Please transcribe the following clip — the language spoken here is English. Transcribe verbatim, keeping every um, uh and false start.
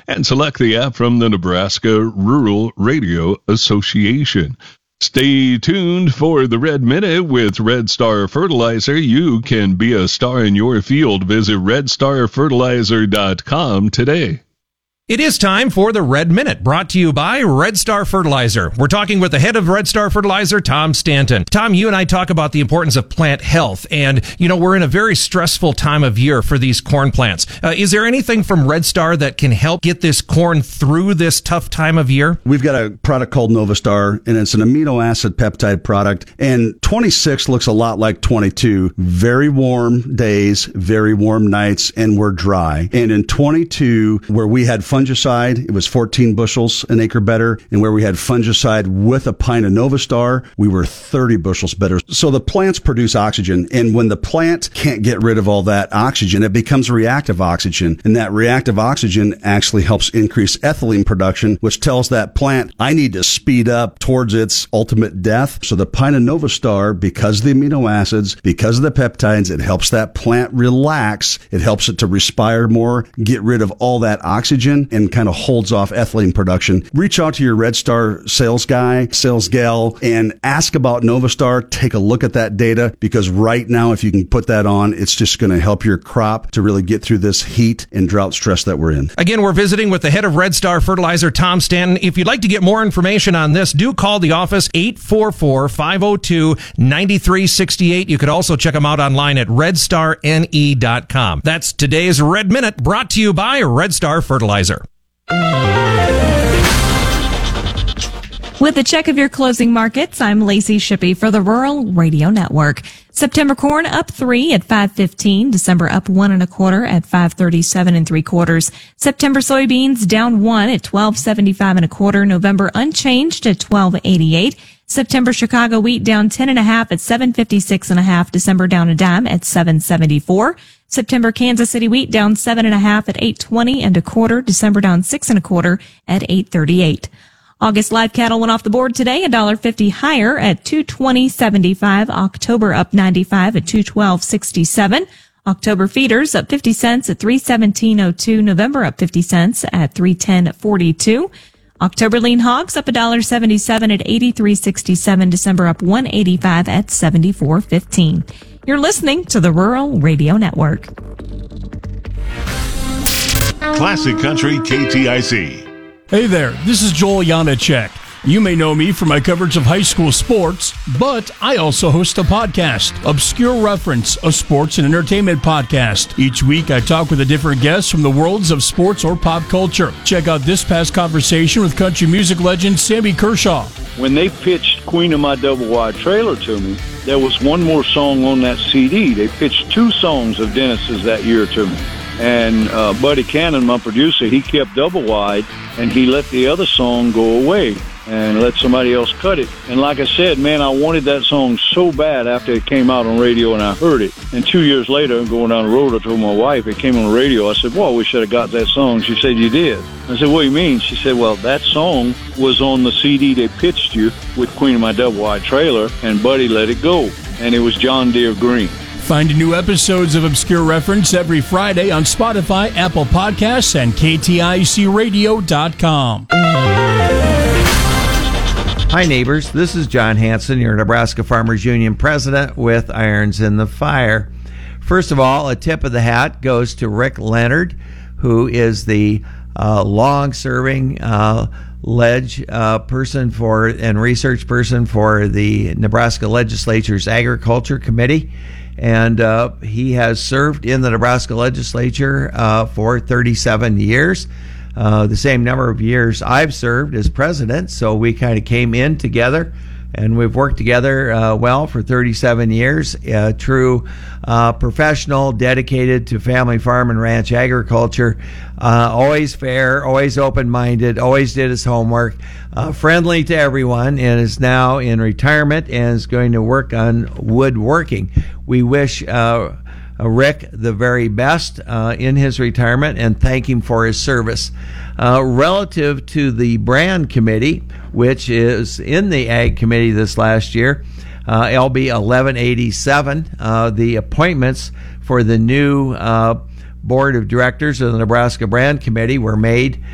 and select the app from the Nebraska Rural Radio Association. Stay tuned for the Red Minute with Red Star Fertilizer. You can be a star in your field. Visit red star fertilizer dot com today. It is time for the Red Minute, brought to you by Red Star Fertilizer. We're talking with the head of Red Star Fertilizer, Tom Stanton. Tom, you and I talk about the importance of plant health, and, you know, we're in a very stressful time of year for these corn plants. Uh, is there anything from Red Star that can help get this corn through this tough time of year? We've got a product called Novastar, and it's an amino acid peptide product, and twenty-six looks a lot like twenty-two. Very warm days, very warm nights, and we're dry. And in twenty-two, where we had fungicide, it was fourteen bushels an acre better. And where we had fungicide with a pint of Novastar, we were thirty bushels better. So the plants produce oxygen. And when the plant can't get rid of all that oxygen, it becomes reactive oxygen. And that reactive oxygen actually helps increase ethylene production, which tells that plant, I need to speed up towards its ultimate death. So the pint of Novastar, because of the amino acids, because of the peptides, it helps that plant relax. It helps it to respire more, get rid of all that oxygen, and kind of holds off ethylene production. Reach out to your Red Star sales guy, sales gal, and ask about Novastar. Take a look at that data, because right now, if you can put that on, it's just going to help your crop to really get through this heat and drought stress that we're in. Again, we're visiting with the head of Red Star Fertilizer, Tom Stanton. If you'd like to get more information on this, do call the office, eight four four, five oh two, nine three six eight. You could also check them out online at red star n e dot com. That's today's Red Minute, brought to you by Red Star Fertilizer. With a check of your closing markets, I'm Lacey Shippey for the Rural Radio Network. September corn up three at five fifteen. December up one and a quarter at five thirty-seven and three quarters. September soybeans down one at twelve seventy-five and a quarter. November unchanged at twelve eighty-eight. September Chicago wheat down ten and a half at seven fifty-six and a half. December down a dime at seven seventy-four. September Kansas City wheat down seven and a half at eight twenty and a quarter. December down six and a quarter at eight thirty-eight. August live cattle went off the board today, one dollar fifty higher at two twenty seventy-five. October up ninety-five at two twelve sixty-seven. October feeders up fifty cents at three seventeen oh two. November up fifty cents at three ten forty-two. October lean hogs up one dollar seventy-seven at eighty-three sixty-seven. December up one eighty-five at seventy-four fifteen. You're listening to the Rural Radio Network. Classic Country K T I C. Hey there, this is Joel Janacek. You may know me from my coverage of high school sports, but I also host a podcast, Obscure Reference, a sports and entertainment podcast. Each week, I talk with a different guest from the worlds of sports or pop culture. Check out this past conversation with country music legend Sammy Kershaw. When they pitched Queen of My Double Wide Trailer to me, there was one more song on that C D. They pitched two songs of Dennis's that year to me. And uh, Buddy Cannon, my producer, he kept Double Wide, and he let the other song go away and let somebody else cut it. And like I said, man, I wanted that song so bad after it came out on radio and I heard it. And two years later, going down the road, I told my wife, it came on the radio. I said, well, we should have got that song. She said, you did. I said, what do you mean? She said, well, that song was on the C D they pitched you with Queen of My Double Wide Trailer, and Buddy let it go. And it was John Deere Green. Find new episodes of Obscure Reference every Friday on Spotify, Apple Podcasts, and K T I C radio dot com. Hi, neighbors. This is John Hanson, your Nebraska Farmers Union president with Irons in the Fire. First of all, a tip of the hat goes to Rick Leonard, who is the uh, long-serving uh, ledge uh, person for and research person for the Nebraska Legislature's Agriculture Committee. And uh, he has served in the Nebraska legislature uh, for thirty-seven years, uh, the same number of years I've served as president. So we kind of came in together, and we've worked together uh, well for thirty-seven years. Uh, true uh, professional, dedicated to family farm and ranch agriculture. Uh, always fair, always open-minded, always did his homework, uh, friendly to everyone, and is now in retirement and is going to work on woodworking. We wish uh, Rick the very best uh, in his retirement and thank him for his service. Uh, relative to the Brand Committee, which is in the Ag Committee this last year, uh, L B eleven eighty-seven, uh, the appointments for the new uh, Board of Directors of the Nebraska Brand Committee were made